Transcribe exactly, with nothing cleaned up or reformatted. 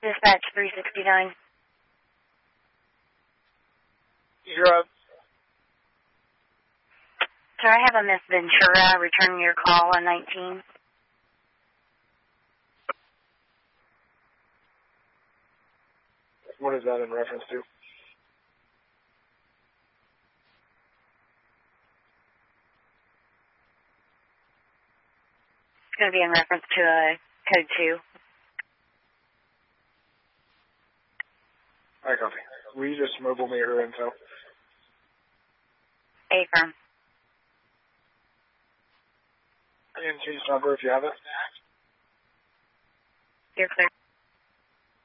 Dispatch three sixty-nine. You're up. Sir, I have a Miss Ventura returning your call on nineteen. What is that in reference to? It's going to be in reference to a code two. I copy. Will you just mobile me her info? A-firm. And case number if you have it. You're clear.